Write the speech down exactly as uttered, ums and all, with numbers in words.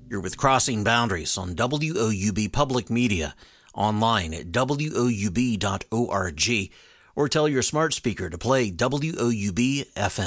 You're with Crossing Boundaries on W O U B Public Media, online at W O U B dot org, or tell your smart speaker to play W O U B F M.